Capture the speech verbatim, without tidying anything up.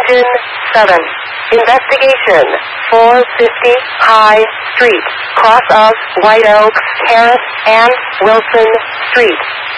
Engine seven. Investigation. four fifty High Street. Cross of White Oak Terrace and Wilson Street.